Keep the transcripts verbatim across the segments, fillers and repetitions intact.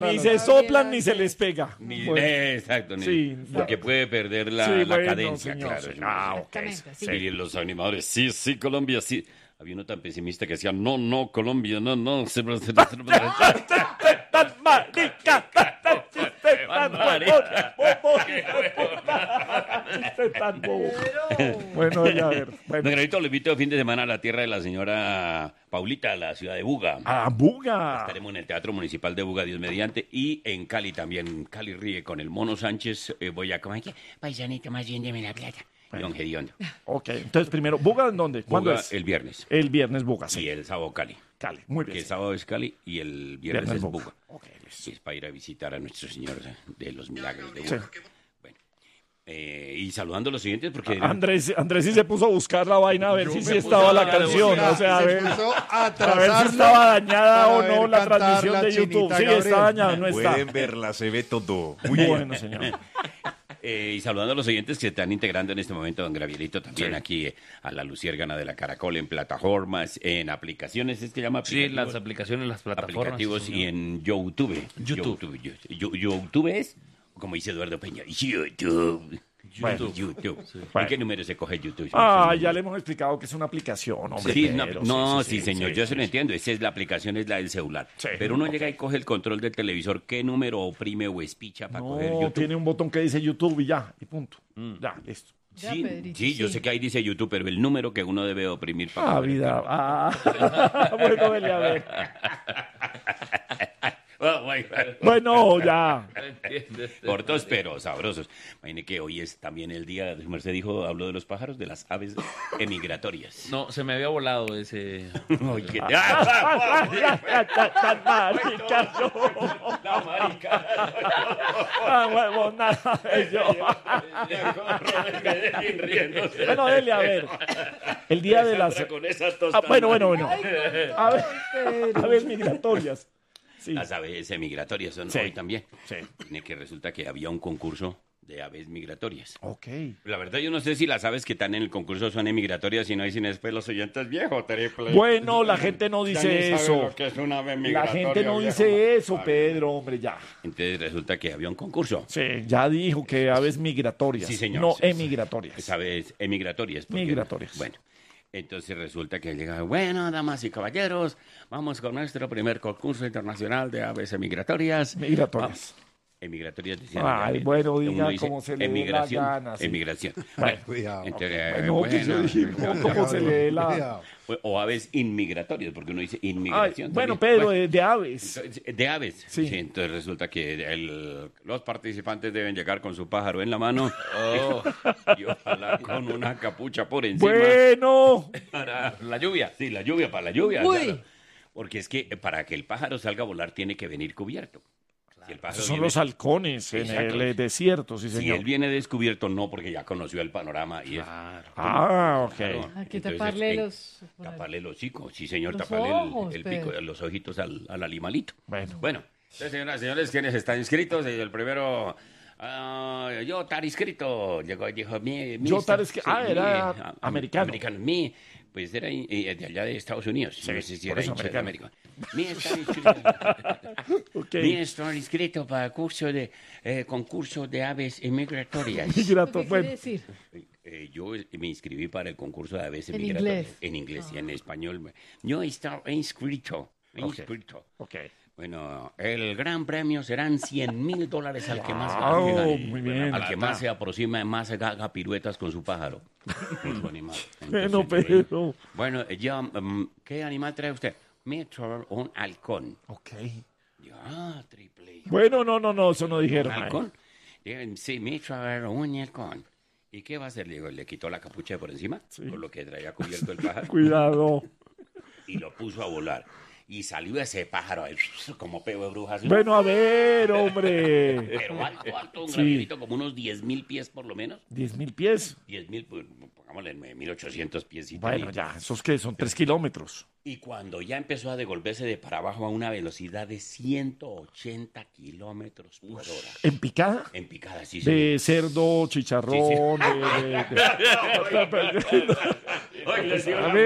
Ni se soplan ni se les pega. Ni, Bueno, eh, exacto, ni- sí, porque ya. puede perder la, Sí, la bueno, cadencia, señor, claro. sí. eso Ah, no ok. Exactamente, sí. sé. Y los animadores, sí, sí, Colombia, sí. Había uno tan pesimista que decía, no, no, Colombia, no, no. se- se- se- Tan marica, tan chiste tan huevón, bobo, chiste tan bobo. Bueno, ya a ver. Don Bueno. Granito, lo invito el fin de semana a la tierra de la señora Paulita, a la ciudad de Buga. ¡Ah, Buga! Estaremos en el Teatro Municipal de Buga, Dios mediante, y en Cali también. Cali ríe con el Mono Sánchez. Eh, voy a comer. Paisanito, más bien deme la plata. Y don Gediondo. Ok, entonces primero, ¿Buga en dónde? ¿Cuándo Buga es? el viernes. El viernes Buga, Y sí. el sábado Cali. Cali, muy Que bien. el sábado es Cali y el viernes, Viernes es Buga. Buga. Ok, listo. Es para ir a visitar a nuestro Señor de los Milagros de Sí. Buga. Bueno, eh, y saludando a los siguientes porque... Andrés, Andrés sí se puso a buscar la vaina a ver Yo si me sí puse estaba a la buscar, canción. o O sea, a se ver, puso a a ver si trazarla estaba dañada para o no ver la cantar transmisión la de YouTube. Chinita Sí, Gabriel. está dañada, no está. Pueden verla, se ve todo. Muy bueno, señor. Eh, y saludando a los oyentes que se están integrando en este momento, don Gravielito, también Sí. aquí eh, a la Luciérgana de la Caracol, en plataformas, en aplicaciones, ¿es que llama? Sí, aplicativos? las aplicaciones, las plataformas. Aplicativos sí, y señor. en YouTube. YouTube. YouTube, Yo- yo- YouTube es, como dice Eduardo Peña, YouTube. Bueno. YouTube. ¿En Bueno. qué número se coge YouTube? Ah, ya le hemos explicado que es una aplicación, hombre. Sí, no, pero no, sí, señor, sí, yo sí, se lo sí. entiendo. Esa es la aplicación, es la del celular. Sí, Pero uno ok. llega y coge el control del televisor, ¿qué número oprime o espicha para coger No, YouTube? tiene un botón que dice YouTube y ya, y punto. Ya, listo. Ya, Sí, Pedrito, sí, yo sí. sé que ahí dice YouTube, pero el número que uno debe oprimir para Ah, coger el vida. canal. Ah, bueno, vele a ver. Oh, my God. Bueno, ya. Cortos pero sabrosos. Imagine que hoy es también el día, su merced dijo, habló de los pájaros, de las aves emigratorias. No, se me había volado ese. Ay, qué- Tan marica, yo. La marica. Ah, huevo, nada de yo. Riéndose. Bueno, dele a ver. El día de las. Con esas Ah, tostadas. bueno, bueno, bueno. Ay, A ver, Pedro. a ver, migratorias. Sí. Las aves emigratorias son Sí. hoy también. Sí. Tiene que resulta que había un concurso de aves migratorias. Ok. La verdad yo no sé si las aves que están en el concurso son emigratorias y no dicen después los oyentes viejos, triple. Bueno, la gente no Ya dice ni saben eso. lo que es una ave La migratoria, gente no viejo. dice eso, Pedro, hombre, ya. Entonces resulta que había un concurso. Sí, ya dijo que aves migratorias. Sí, señor. No Sí, sí. emigratorias. Es aves emigratorias. porque- Migratorias. Bueno, entonces resulta que llega, bueno, damas y caballeros, vamos con nuestro primer concurso internacional de aves emigratorias. Migratorias. Ah, emigratorias. decían, Ay, ya, bueno, uno diga dice, como se le dé la emigración, gana, sí. Emigración. Bueno, Cuidado. Entonces, Bueno, que yo bueno, dije, ¿cómo se le dé la...? Cuidado. o aves inmigratorias, porque uno dice Ay, inmigración. bueno, también. Pedro, Bueno, de, de aves. entonces, de aves. Sí. Sí. Entonces resulta que el- los participantes deben llegar con su pájaro en la mano Oh, y ojalá con una capucha por encima. Bueno, Para la lluvia. Sí, la lluvia, para la lluvia. Uy. claro. Porque es que para que el pájaro salga a volar tiene que venir cubierto. Si el pájaro esos son viene- los halcones en Exacto. el eh, desierto, sí, Si señor. él viene descubierto, no, porque ya conoció el panorama y es... Ah, ok. Claro. Hay que Entonces, taparle eh, los... Taparle el hocico, sí, señor, Los taparle ojos, el, el pico, Pedro. los ojitos al, al animalito. Bueno. Bueno, entonces, señoras y señores, ¿quiénes están inscritos? El primero... ah, yo estar inscrito, llegó y dijo mi, mi Yo está- estar inscri- ah, era am- americano. americano, mi, pues era eh, de allá de Estados Unidos, Sí, no sé si por era eso hincha de americano. América. Mi estar inscrito, Ok. mi estar inscrito para curso de eh, concurso de aves migratorias. Migrato- ¿Qué bueno, quiere decir? Eh, yo eh, me inscribí para el concurso de aves En migratorias inglés. en inglés y en español. Yo estaba inscrito, inscrito. ok. Bueno, el gran premio serán cien mil dólares al que más Wow, gane. muy bien. Al que más se aproxima, más se haga piruetas con su pájaro. Con su animal. Bueno, Entonces, yo- Pedro. Bueno, yo, mm, ¿qué animal trae usted? Me trae un halcón. Ok. Yo, ah, triple. Bueno, no, no, no, eso no ¿Un dijeron. ay. halcón? Digan, sí, me trae un halcón. ¿Y qué va a hacer? Le digo, le quitó la capucha de por encima, con lo que traía cubierto el pájaro, Cuidado. y lo puso a volar. Y salió ese pájaro ahí, como peo de brujas. Bueno, a ver, hombre. Pero alto, alto, un Sí. granito, como unos diez mil pies por lo menos. Diez mil pies. diez mil, pues, pongámosle nueve mil ochocientos piecitos. Bueno, ya, ¿esos qué? Son tres kilómetros. Y cuando ya empezó a devolverse de para abajo a una velocidad de ciento ochenta kilómetros por hora. ¿En picada? En picada, sí, De sí. cerdo, chicharrón, de... de- de- A mí,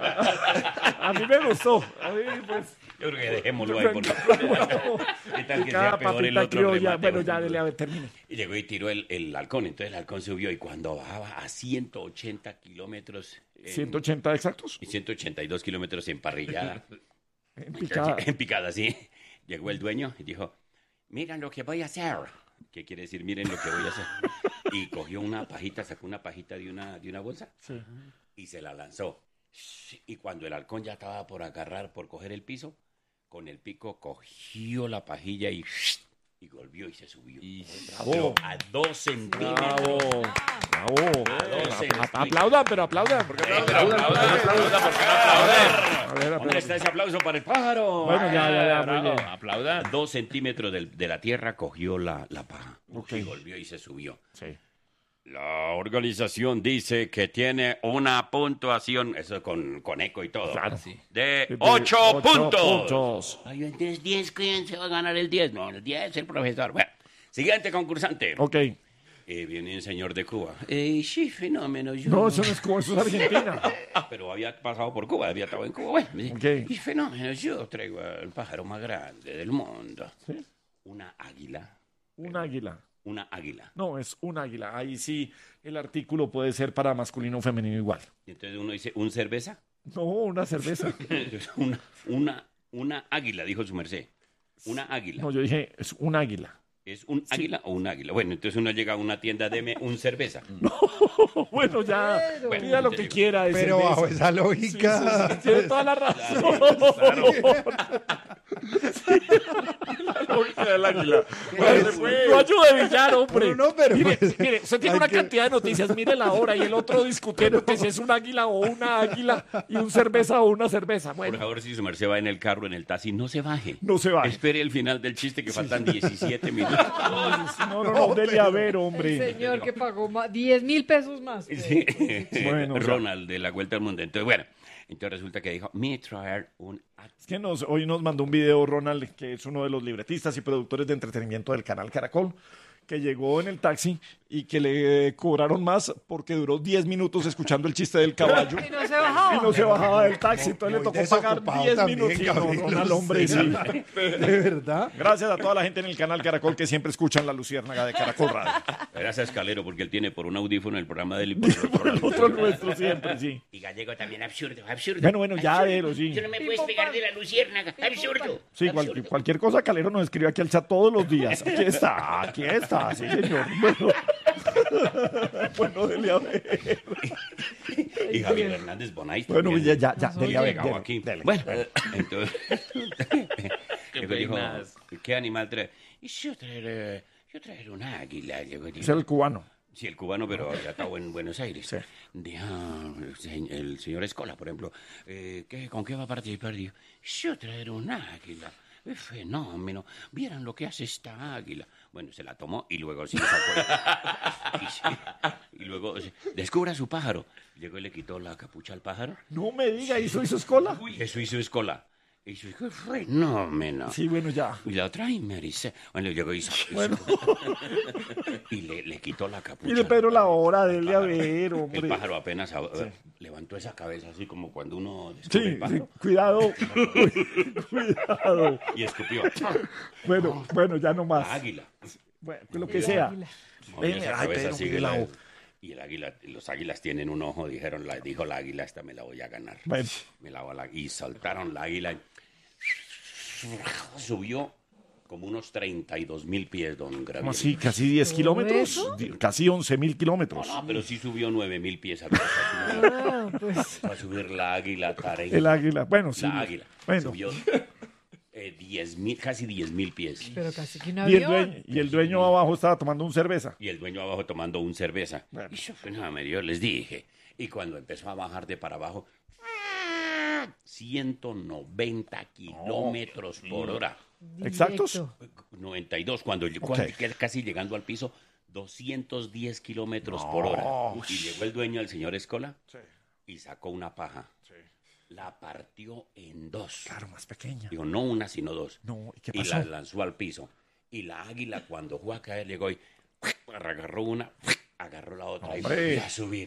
a, a mí me gustó. A mí, pues... Yo creo que dejémoslo ahí. Porque... ¿Qué tal que Picada, sea peor el papita otro criolla. remate? Bueno, ya, dele, a ver, termine. Y llegó y tiró el, el halcón. Entonces el halcón subió y cuando bajaba a ciento ochenta kilómetros... en- ¿ciento ochenta exactos? y ciento ochenta y dos kilómetros en parrillada. En picada. En picada, sí. Llegó el dueño y dijo, miren lo que voy a hacer. ¿Qué quiere decir? Miren lo que voy a hacer. Y cogió una pajita, sacó una pajita de una, de una bolsa Sí. y se la lanzó. Y cuando el halcón ya estaba por agarrar, por coger el piso, con el pico cogió la pajilla y, y volvió y se subió. Bravo. A dos centímetros. Bravo. Bravo. doce. A- Aplaudan, pero aplaudan. Porque Eh, pero aplaudan, aplaudan, ¿por qué no aplauden? A ver, a ¿Dónde ver. está ese aplauso para el pájaro? Bueno, ya, ya, ya, muy Bravo, bien. aplauda. A dos centímetros del- de la tierra cogió la, la paja. Ok. Y volvió y se subió. Sí. La organización dice que tiene una puntuación, eso con, con eco y todo, Claro. Sí. de De ocho ocho puntos. puntos. Ay, entonces diez, ¿quién se va a ganar el diez? No, el diez es el profesor. Bueno, siguiente concursante. Ok. Eh, viene un señor de Cuba. Eh, sí, fenómeno. Yo No, eso no es Cuba, eso es Argentina. Ah, pero había pasado por Cuba, había estado en Cuba. Bueno, me dice, Ok. y fenómeno, yo traigo el pájaro más grande del mundo. ¿Sí? Una águila. Un águila. Una águila. No, es un águila. Ahí sí el artículo puede ser para masculino o femenino igual. Y entonces uno dice, ¿un cerveza? No, una cerveza. una, una, una águila, dijo su merced. Una águila. No, yo dije, es un águila. ¿Es un águila o un águila? Bueno, entonces uno llega a una tienda, deme un cerveza. Bueno, ya, Bueno, pida lo que quiera. de Pero cerveza. bajo esa Sí, lógica. sí, sí, tiene toda la razón. La lógica del águila. Pues, Yo ayudo de villano, hombre. Bueno, no, pero mire, pues, mire, usted tiene hay una que- cantidad de noticias, mire la hora y el otro discutiendo que si es un águila o una águila y un cerveza o una cerveza. Por Bueno, favor, si su merced va en el carro, en el taxi, no se baje. no se va. Espere el final del chiste que faltan diecisiete minutos. No, no, no, dele a ver, hombre. El señor que pagó más, diez mil pesos más. Sí. Bueno, o sea. Ronald de la Vuelta al Mundo. Entonces, bueno, entonces resulta que dijo, me traer un... Es que nos, hoy nos mandó un video Ronald, que es uno de los libretistas y productores de entretenimiento del canal Caracol, que llegó en el taxi y que le cobraron más porque duró diez minutos escuchando el chiste del caballo Y no se bajaba. y no se bajaba del taxi, entonces le Muy tocó pagar desocupado diez también, minutos. Sí, no, Gabriel, Ronald, hombre, sí. ¿De verdad? Gracias a toda la gente en el canal Caracol que siempre escuchan la luciérnaga de Caracol Radio. Gracias, Escalero, porque él tiene por un audífono el programa del y por el otro El otro nuestro siempre, sí. Y Gallego también, absurdo, absurdo. Bueno, bueno, ya, Absurdo. Dero, sí. Tú no me puedes pegar de la luciérnaga, absurdo. Sí, cual- cualquier cosa Calero nos escribe aquí al chat todos los días. Aquí está, aquí está, sí, señor. Bueno, bueno, dele a ver. Y Javier Hernández Bonais. Bueno, también. ya, ya, ya, dele a ver. Llegado dele, aquí. dele. Bueno, entonces, Qué llegó y dijo, peinas. ¿qué animal trae? Y yo traer, yo traer un águila. Llegó y dijo, Es el cubano. sí, el cubano, pero ya estaba en Buenos Aires. Sí. Dijo, el, se- el señor Escola, por ejemplo, eh, ¿qué, ¿con qué va a participar? Dijo, yo traer un águila. ¡Qué fenómeno! ¿Vieran lo que hace esta águila? Bueno, se la tomó y luego sí sacó. y, sí, y luego sí, descubra su pájaro. Llegó y le quitó la capucha al pájaro. No me diga, ¿hizo hizo escola? Eso hizo Escola. Y yo, ¡qué fenómeno! Sí, bueno, ya. Y la otra, y me dice, bueno, llegó y, hizo- Bueno. y le, le quitó la capucha. Mire, al Pedro, la pájaro. hora, dele a ver, El hombre. pájaro apenas eh, levantó esa cabeza así como cuando uno descubre Sí, el sí, pájaro cuidado. Cuidado. y escupió. Bueno, bueno, ya no más. La águila. Bueno, lo que sea. Movió Ven, esa ay, cabeza Pedro, así mire que la la- o- y el águila, los águilas tienen un ojo, dijeron, la, dijo la águila, esta me la voy a ganar. Bueno. Me la voy a la- y soltaron la águila. y subió como unos treinta y dos mil pies, don Gabriel. ¿Cómo así? ¿Casi diez kilómetros? eso? Di- Casi once mil kilómetros. No, pero sí subió nueve mil pies. Algo así. Ah, pues. Va a subir la águila, Tarey. El águila. Bueno, sí. La águila. Bueno. Subió eh, diez mil, casi diez mil pies. Pero casi que un Y el, avión. dueño, y el dueño abajo estaba tomando un cerveza. Y el dueño abajo tomando un cerveza. Bueno. Y yo, pues, nada, yo les dije. Y cuando empezó a bajar de para abajo, ciento noventa kilómetros por hora. ¿Exactos? Directo. noventa y dos, cuando, Ok. cuando casi llegando al piso, doscientos diez kilómetros por hora. Y llegó el dueño, el señor Escola, Sí, y sacó una paja. sí. La partió en dos. Claro, más pequeña. Digo, no una, sino dos. No, ¿y qué Y pasó? la lanzó al piso. Y la águila, cuando fue a caer, llegó y agarró una, agarró la otra Hombre. y volvió a subir.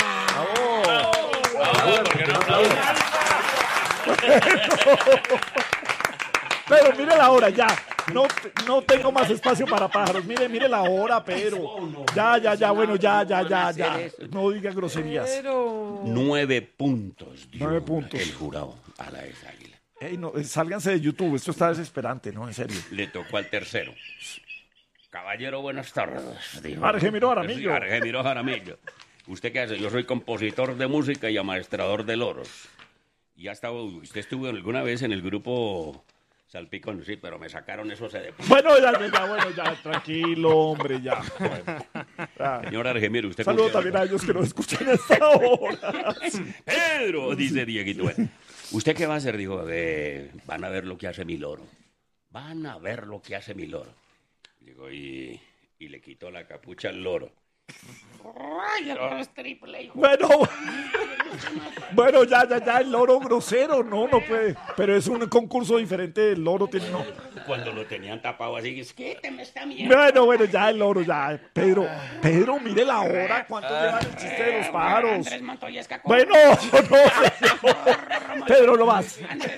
Pero mire la hora, ya. No, te- no tengo más espacio para pájaros. Mire, mire la hora, Pedro. Ya, ya, ya, bueno, ya, ya, ya, ya. No diga groserías. Pero... Nueve puntos dio Nueve puntos. el jurado a la esa águila. Ey, no, eh, sálganse de YouTube, esto está desesperante, ¿no? En serio. Le tocó al tercero. Caballero, buenas tardes. dijo. Argemiro Jaramillo. Sí, Argemiro Jaramillo. ¿Usted qué hace? Yo soy compositor de música y amaestrador de loros. Y ha estado, usted estuvo alguna vez en el grupo Salpicón, sí, pero me sacaron esos de... Bueno, ya, ya, ya, bueno, ya, tranquilo, hombre, ya. Bueno, ya. Señor Argemiro, usted... Saludo con qué- también a ellos que nos escuchan a esta hora. Pedro, dice Dieguito. Bueno, ¿usted qué va a hacer? Dijo, "Eh, van a ver lo que hace mi loro. Van a ver lo que hace mi loro. Digo, y, y le quitó la capucha al loro. Ay, el loro es triple, hijo. Bueno, bueno, ya, ya, ya, el loro grosero, no, no puede. Pero es un concurso diferente, el loro tiene, no. Cuando lo tenían tapado así, es que te me está mierda. Bueno, bueno, ya el loro, ya. Pedro, Pedro, mire la hora, ¿cuánto lleva el chiste de los pájaros? Andrés Montoya Escacón. Bueno, no, señor. Pedro, no más.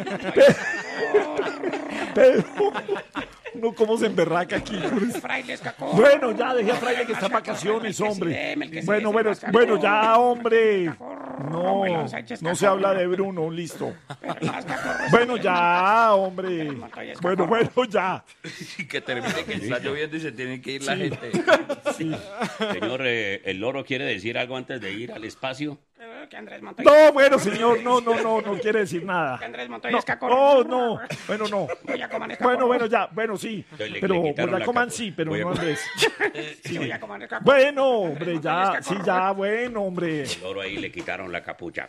Pedro, no, cómo se emberraca aquí. Fraile Escacón. Bueno, ya, deje a Fraile que está en vacaciones, hombre. Bueno, bueno, bueno, ya, hombre. No, no se habla de Bruno, listo. Bueno, ya, hombre. Bueno, bueno, ya. Que termine que está lloviendo y se tiene que ir la gente. Señor, eh, ¿el loro quiere decir algo antes de ir al espacio? Que Andrés Montoya... No, bueno, señor, no, no, no, no quiere decir nada. Andrés Montoya No, Escacón. no, no, bueno, no. Boyacoman Escacón. Bueno, bueno, ya, bueno, sí. Entonces le- Pero le quitaron la Boyacoman capa. sí, pero no Boyacoman. Andrés. Sí, Boyacoman Escacón. Bueno, hombre, ya, sí, ya, bueno, hombre. El loro ahí le quitaron la capucha.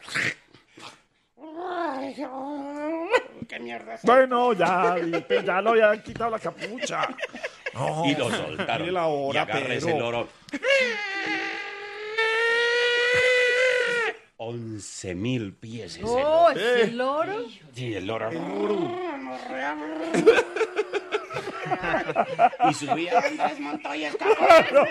¡Qué mierda! Bueno, ya, Vipe, ya lo habían quitado la capucha. No, Y lo soltaron. mire la hora, y agarra ese Pedro. loro. Once mil pies ese Oh, loro. ¿es el loro? Sí, el loro. Y subía Andrés Montoya Escacón.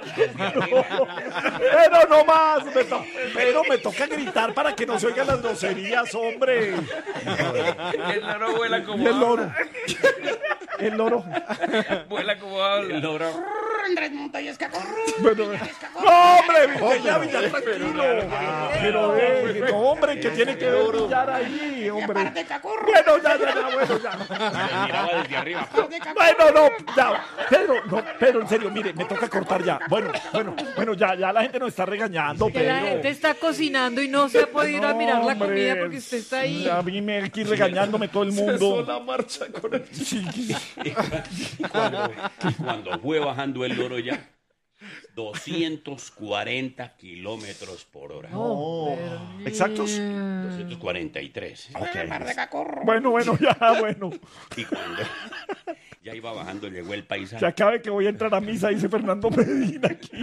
Pero no más, me to- pero me toca gritar para que no se oigan las groserías, hombre. El loro vuela Y como el loro. El loro. vuela como habla. El loro. Andrés Montoya Escacón. Bueno, no, hombre, Vipe, ya, ya, tranquilo. Pero, eh, no, hombre, que tiene que ver billar ahí, hombre. Bueno, ya, ya, ya, bueno, ya. Me miraba desde arriba. Bueno, no, ya, Pedro, no, Pedro, en serio, mire, me toca cortar ya. Bueno, bueno, bueno, ya, ya la gente nos está regañando, Que la Pedro. gente está cocinando y no se ha podido ir a mirar la comida porque usted está ahí. A mí me aquí regañándome todo el mundo. la marcha con el... Sí, Cuando, cuando fue bajando el loro ya, doscientos cuarenta kilómetros por hora. oh, ¿exactos? doscientos cuarenta y tres. Bueno, bueno, ya, bueno. Y cuando ya iba bajando, llegó el Que paisaje. acabe que voy a entrar a misa, dice Fernando Medina aquí.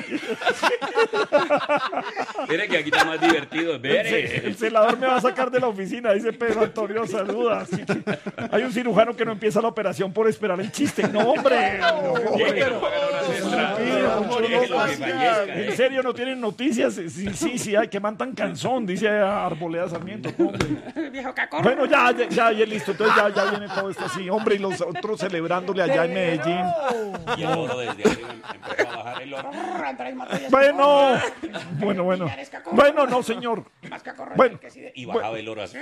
Mire que aquí está más divertido. El, Mire. celador me va a sacar de la oficina, dice Pedro Antonio, saluda. Así que hay un cirujano que no empieza la operación por esperar el chiste. No, hombre. No, hombre. Tranquilo, mucho Déjelo no que pasa. fallezca, eh. En serio, no tienen noticias. Sí, sí, sí, ay, que man tan cansón, dice Arboleda Sarmiento. No, hombre. Bueno, ya, ya, ya, ya, listo. Entonces ya, ya viene todo esto así. Hombre, y los otros celebrándole allá en Medellín. Y el loro desde arriba empezó a bajar el loro. Bueno, bueno, bueno. Bueno, no, señor. Bueno, Y bajaba el loro así.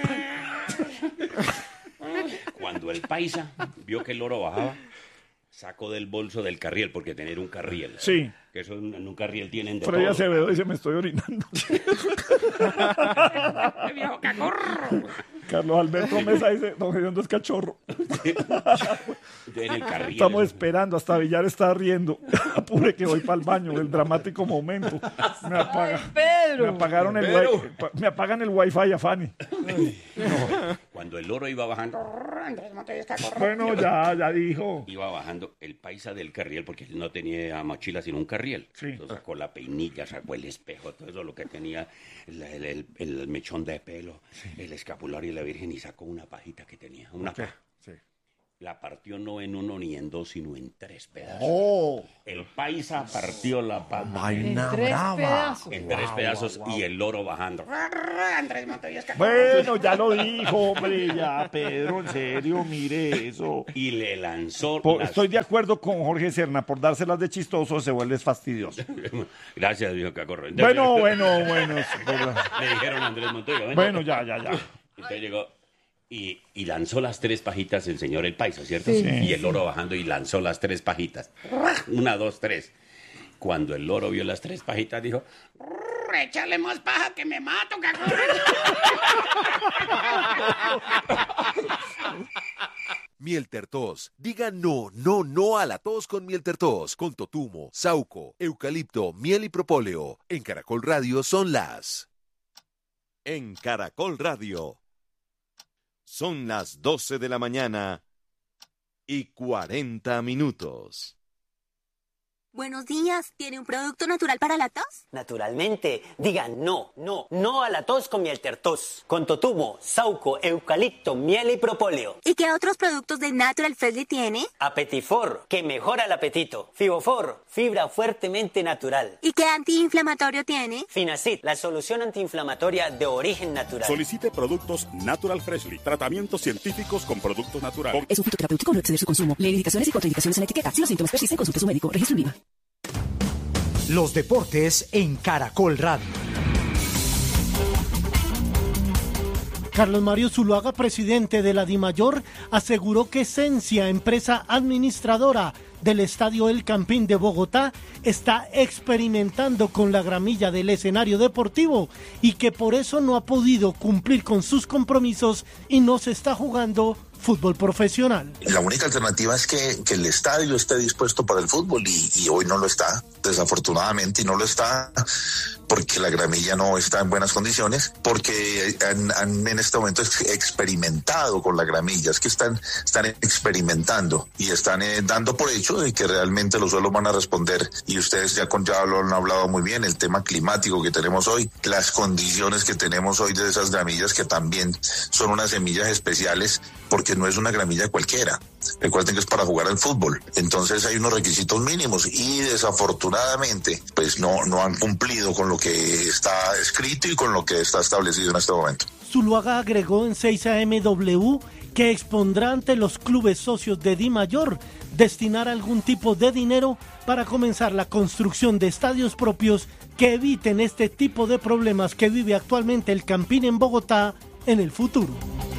Cuando el paisa vio que el loro bajaba, sacó del bolso del carriel, porque tener un carriel. sí. Que eso en en un carriel tienen de Freddy todo. Acevedo dice, me estoy orinando. ¡Viejo cacorro! Carlos Alberto Mesa dice, don Gediondo es cachorro. En el carriel. Estamos esperando, hasta Villar está riendo. Apure que voy para el baño, el dramático momento. Me, apaga- me Pedro. apagaron el Pero- wi- me apagan el wifi a Fanny. Cuando el loro iba bajando, Andrés Montoya corre. Bueno, ya, ya dijo. Iba bajando el paisa del carriel, porque él no tenía mochila sino un carriel. Sí. Entonces sacó la peinilla, sacó el espejo, todo eso, lo que tenía, el, el, el, el mechón de pelo, sí. el escapulario de la Virgen, y sacó una pajita que tenía, una okay. paja. Sí. La partió no en uno ni en dos, sino en tres pedazos. Oh. El paisa partió la paja. Vaina en tres brava. pedazos. En tres Wow, pedazos wow, wow. y el loro bajando. Andrés Montoya. Bueno, ya lo dijo, hombre, ya, Pedro, en serio, mire eso. Y le lanzó... Por, las... Estoy de acuerdo con Jorge Serna, por dárselas de chistoso se vuelve fastidioso. Gracias, dijo Cacorro. Entonces, bueno, bueno, bueno. Le dijeron a Andrés Montoya. Bueno, bueno ya, ya, ya. Entonces llegó... Y, y lanzó las tres pajitas el señor el paisa, ¿cierto? Sí. Y el loro bajando y lanzó las tres pajitas. Una, dos, tres. Cuando el loro vio las tres pajitas, dijo... ¡Échale más paja que me mato, cagón! Mielter Tos. Diga no, no, no a la tos con Mielter Tos. Con totumo, sauco, eucalipto, miel y propóleo. En Caracol Radio son las... En Caracol Radio. Son las doce de la mañana y cuarenta minutos. Buenos días, ¿tiene un producto natural para la tos? Naturalmente, diga no, no, no a la tos con Mielter Tos. Con totumo, sauco, eucalipto, miel y propóleo. ¿Y qué otros productos de Natural Freshly tiene? Apetifor, que mejora el apetito. Fibofor, fibra fuertemente natural. ¿Y qué antiinflamatorio tiene? Finacid, la solución antiinflamatoria de origen natural. Solicite productos Natural Freshly, tratamientos científicos con productos naturales. Es un fitoterapéutico, no exceder su consumo. Lee indicaciones y contraindicaciones en la etiqueta. Si los síntomas persisten, consulte a su médico. Registro en viva. Los deportes en Caracol Radio. Carlos Mario Zuluaga, presidente de la DIMAYOR, aseguró que Esencia, empresa administradora del Estadio El Campín de Bogotá, está experimentando con la gramilla del escenario deportivo y que por eso no ha podido cumplir con sus compromisos y no se está jugando fútbol profesional. La única alternativa es que, que el estadio esté dispuesto para el fútbol y, y hoy no lo está, desafortunadamente, y no lo está porque la gramilla no está en buenas condiciones, porque han, han en este momento experimentado con la gramilla, es que están, están experimentando y están eh, dando por hecho de que realmente los suelos van a responder, y ustedes ya, con, ya lo han hablado muy bien, el tema climático que tenemos hoy, las condiciones que tenemos hoy de esas gramillas que también son unas semillas especiales, porque no es una gramilla cualquiera. Recuerden que es para jugar al fútbol. Entonces hay unos requisitos mínimos y desafortunadamente pues no, no han cumplido con lo que está escrito y con lo que está establecido en este momento. Zuluaga agregó en seis A M W que expondrá ante los clubes socios de DIMAYOR destinar algún tipo de dinero para comenzar la construcción de estadios propios que eviten este tipo de problemas que vive actualmente el Campín en Bogotá en el futuro.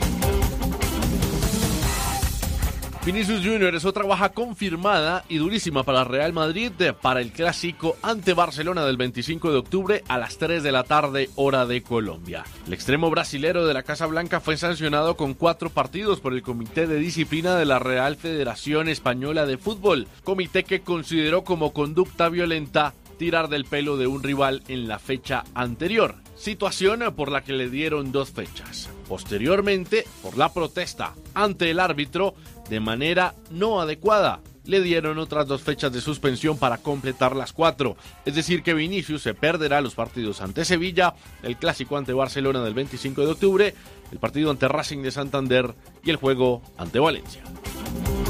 Vinicius Junior es otra baja confirmada y durísima para Real Madrid para el clásico ante Barcelona del veinticinco de octubre a las tres de la tarde, hora de Colombia. El extremo brasilero de la Casa Blanca fue sancionado con cuatro partidos por el Comité de Disciplina de la Real Federación Española de Fútbol, comité que consideró como conducta violenta tirar del pelo de un rival en la fecha anterior, situación por la que le dieron dos fechas. Posteriormente, por la protesta ante el árbitro de manera no adecuada, le dieron otras dos fechas de suspensión para completar las cuatro. Es decir, que Vinicius se perderá los partidos ante Sevilla, el clásico ante Barcelona del veinticinco de octubre, el partido ante Racing de Santander y el juego ante Valencia.